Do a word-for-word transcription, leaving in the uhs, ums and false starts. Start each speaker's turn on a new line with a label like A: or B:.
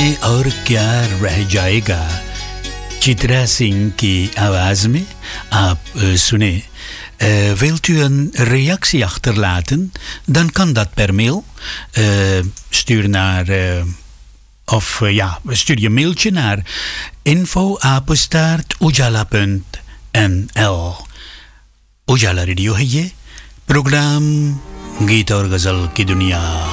A: में और क्या रह जाएगा चित्रा सिंह की आवाज में आप uh, सुने. Uh, wilt u een reactie achterlaten? Dan kan dat per mail. Uh, stuur naar uh, of uh, ja, stuur je mailtje naar info apenstaart ujala punt n l. उजाला रेडियो है ये प्रोग्राम गीत और गजल की दुनिया.